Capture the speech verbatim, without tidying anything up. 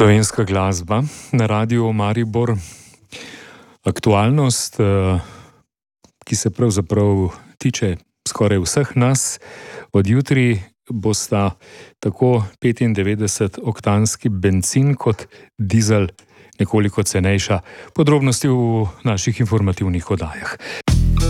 Slovenska glasba na Radiu Maribor. Aktualnost, ki se pravzaprav tiče skoraj vseh nas. Od jutri bosta tako petindevetdesetoktanski bencin kot dizel nekoliko cenejša. Podrobnosti v naših informativnih oddajah.